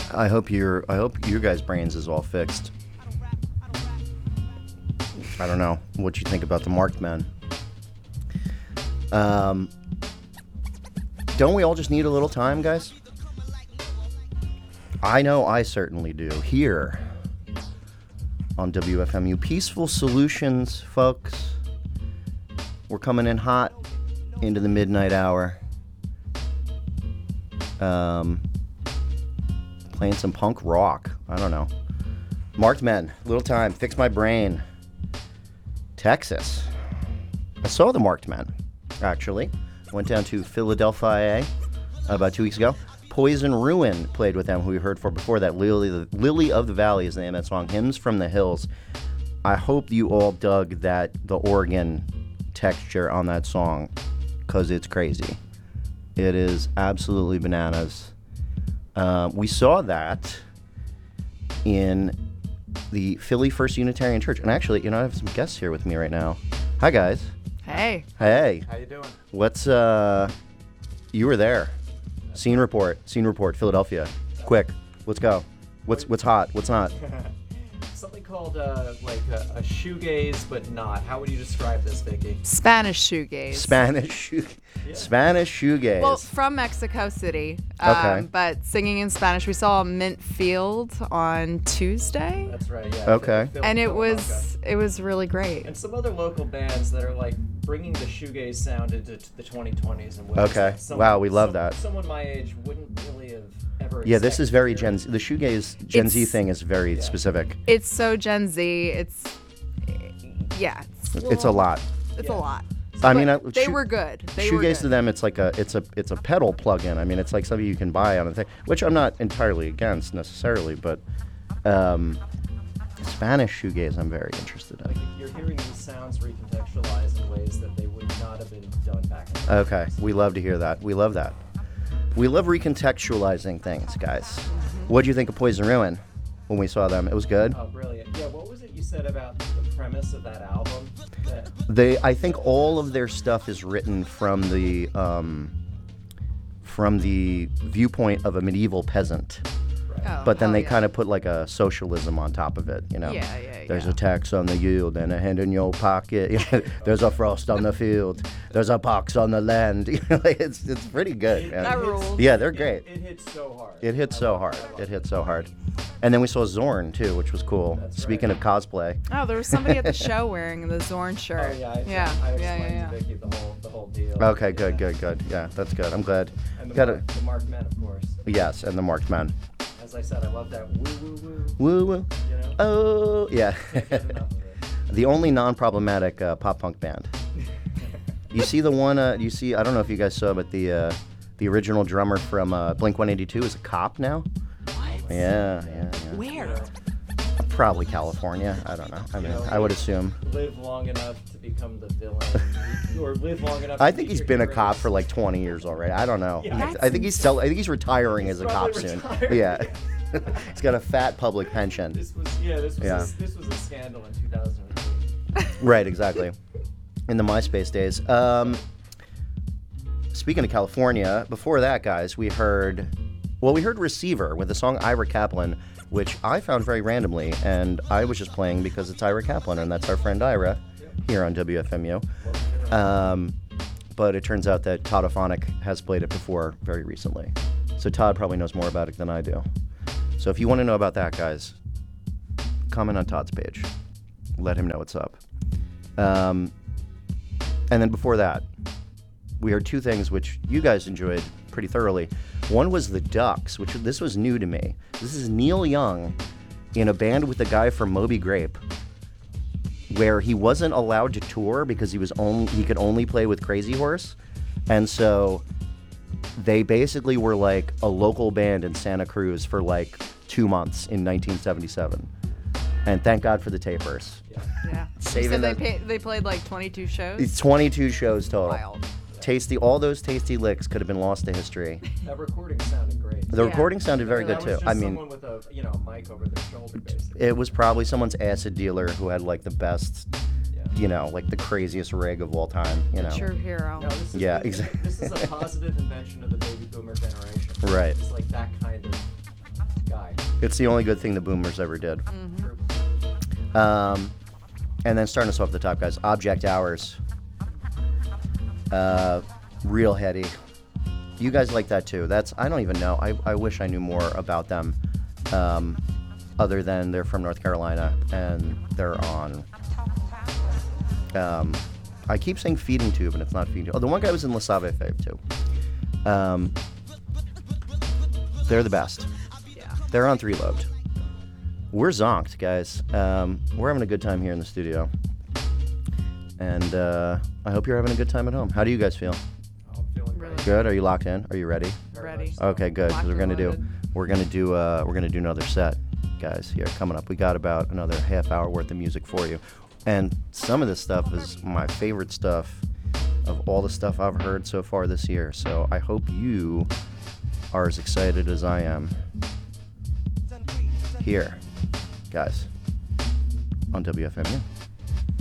I hope your guys' brains is all fixed. I don't know what you think about the Marked Men. Don't we all just need a little time, guys? I know I certainly do. Here on WFMU. Peaceful Solutions, folks. We're coming in hot into the midnight hour. Playing some punk rock. I don't know. Marked Men, little time. Fix my brain. Texas. I saw the Marked Men, actually. Went down to Philadelphia about 2 weeks ago. Poison Ruin played with them, who we heard for before that. Lily of the Valley is the name of that song. Hymns from the Hills. I hope you all dug the organ texture on that song, because it's crazy. It is absolutely bananas. We saw that in the Philly First Unitarian Church. And actually, I have some guests here with me right now. Hi, guys. Hey. Hey. How you doing? What's, you were there. Scene report, Philadelphia. Quick, let's go. What's hot? What's not? Something called like a shoegaze, but not. How would you describe this, Vicky? Spanish shoegaze. Spanish shoegaze. Well, from Mexico City. Okay. But singing in Spanish. We saw Mint Field on Tuesday. That's right. Yeah. Okay. And it was really great. And some other local bands that are like bringing the shoegaze sound into the 2020s and Okay. Wow, we love that. Someone my age wouldn't really have ever. Yeah, this is very Gen Gen Z. The shoegaze Gen Z thing is very specific. It's so Gen Z. It's a lot. It's a lot. I mean, they were good. They were shoegaze good. to them, it's like it's a pedal plug-in. I mean, it's like something you can buy on a thing, which I'm not entirely against necessarily, but Spanish shoegaze I'm very interested in. You're hearing these sounds recontextualized in ways that they would not have been done back in the 90s. Okay, we love to hear that. We love that. We love recontextualizing things, guys. What do you think of Poison Ruin when we saw them? It was good? Oh, brilliant. Yeah, what was it you said about the premise of that album? I think all of their stuff is written from the viewpoint of a medieval peasant. Oh, But then hell they yeah. kind of put like a socialism on top of it, Yeah. There's a tax on the yield and a hand in your pocket. There's a frost on the field. There's a pox on the land. It's pretty good, man. That rules. Yeah, they're great. It hits so hard. It hit so hard. It hit so hard. And then we saw Zorn too, which was cool. That's Speaking of cosplay. Oh, there was somebody at the show wearing the Zorn shirt. Oh, I Yeah. explained to Vicky the whole deal. Okay, good. Yeah, that's good. I'm glad. And Gotta- the Marked Men, of course. Yes, and the Marked Men. As I said, I love that woo woo woo. Woo woo. You know? Oh, yeah. Can't get enough of it. The only non-problematic pop punk band. You see the one? I don't know if you guys saw, but the original drummer from Blink-182 is a cop now. What? Yeah. Where? Probably California. I don't know. I mean, I would assume. Live long enough to become the villain, or live long enough. I to think be he's your been a hero. cop for like 20 years already. I don't know. Yeah. I think he's retiring as a cop probably soon. retired. Yeah. He's got a fat public pension. This was a scandal in 2003. Right, exactly. In the MySpace days. Speaking of California, before that, guys, we heard Receiver with the song Ira Kaplan, which I found very randomly, and I was just playing because it's Ira Kaplan, and that's our friend Ira here on WFMU. But it turns out that Todd Ophonic has played it before very recently. So Todd probably knows more about it than I do. So if you want to know about that, guys, comment on Todd's page. Let him know what's up. And then before that, we heard two things which you guys enjoyed pretty thoroughly. One was the Ducks, which this was new to me. This is Neil Young in a band with a guy from Moby Grape, where he wasn't allowed to tour because he could only play with Crazy Horse, and so they basically were like a local band in Santa Cruz for like 2 months in 1977. And thank God for the tapers. Yeah. Saving So the- they played like 22 shows? It's 22 shows total. Wild. All those tasty licks could have been lost to history. That recording sounded great. The Yeah. recording sounded very That good was too. just I mean, someone with a mic over their shoulder, basically. it was probably someone's acid dealer who had like the best, Yeah. like the craziest rig of all time. It's your hero. No, this is, Yeah, this, exactly. This is a positive invention of the baby boomer generation. Right. It's like that kind of guy. It's the only good thing the Boomers ever did. And then starting us off the top, guys, Object Hours. Real heady. You guys like that too. I don't even know. I wish I knew more about them. Other than they're from North Carolina and they're on. I keep saying Feeding Tube and it's not Feeding Tube. Oh, the one guy was in La Save Fave too. They're the best. Yeah. They're on Three Lobed. We're zonked, guys. We're having a good time here in the studio. And I hope you're having a good time at home. How do you guys feel? Oh, I'm feeling Really great. Good? Are you locked in? Are you ready? Very Ready. much so. Okay, good. Because Locked and we're gonna do another set, guys. Here coming up. We got about another half hour worth of music for you, and some of this stuff is my favorite stuff of all the stuff I've heard so far this year. So I hope you are as excited as I am. Here, guys, on WFMU.